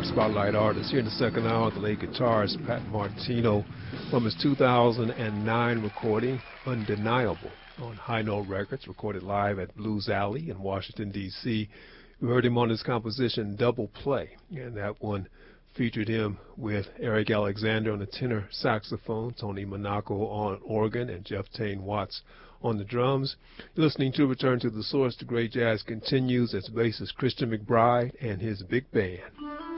Spotlight artist. Here in the second hour, the late guitarist Pat Martino from his 2009 recording, Undeniable, on High Note Records, recorded live at Blues Alley in Washington, D.C. We heard him on his composition Double Play, and that one featured him with Eric Alexander on the tenor saxophone, Tony Monaco on organ, and Jeff Tane Watts on the drums. You're listening to Return to the Source. The great jazz continues. Its bassist Christian McBride and his big band.